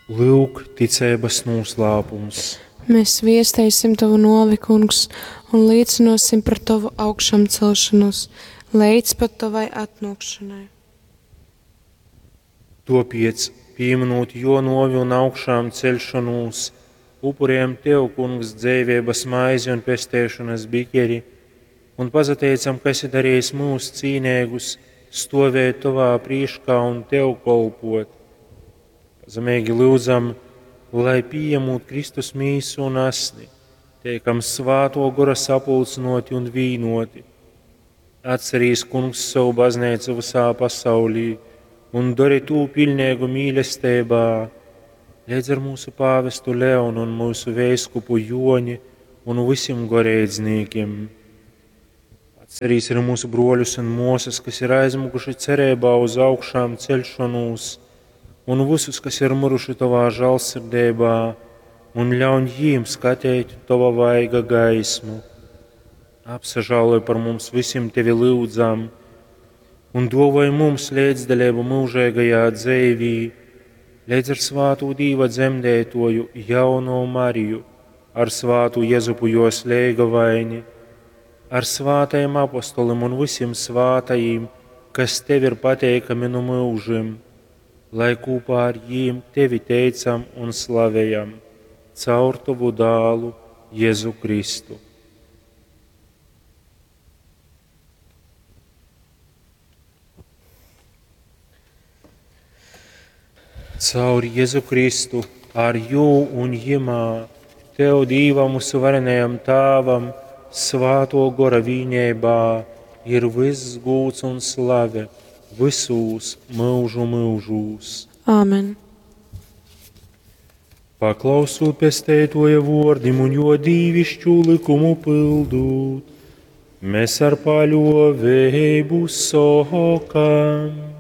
Lūk, ticības noslēpums. Mēs viestēsim tavu novi, kungs, un liecinosim par tavu augšām celšanos, līdz pat tavai atnākšanai. Topiec, pieminot jo novi un augšām celšanos, upuriem tev, kungs, dzīvības maizi un pestēšanas biķeri, un pazateicam, ka esi darījis mūs cīnīgus, stovēt tavā priekšā un tev kolpot. Pazemīgi lūdzam, lai pieņemot Kristus mīsu un asni, teikam svāto gora sapulcinoti un vīnoti. Atcerīs, kungs, savu baznīcu visā pasaulī un dari tū pilnīgu mīlestībā, līdz ar mūsu pāvestu Leonu un mūsu veiskupu Joni un visiem gorēdzniekiem. Atcerīs ar mūsu broļus un mūsas, kas ir aizmuguši cerībā uz augšām celšanos, un visus, kas ir muruši tavā žēlsirdībā, un ļauj viņiem skatīt tava vaiga gaismu. Apsažāloj par mums visiem tevi lūdzam, un dāvāj mums līdzdalību mūžīgajā dzīvī, līdz ar svātu Dieva dzemdētoju jauno Mariju, ar svātu Jēzupu jos leigavaini, ar svātajiem apostolim un visiem svātajiem, kas tev ir pateikami no mūžiem, lai kopā ar viņiem tevi teicam un slavējam caur tavu dālu Jēzu Kristu. Caur Jēzu Kristu, ar jū un jimā, tev Dīva mūsu varenajam tāvam, svāto gora vīņībā, ir viss gūts un slave, visus mūžu mūžūs. Āmen. Paklausot pestētoja vordim un jo dīvišķu likumu pildūt, mēs ar paļovēju sokam.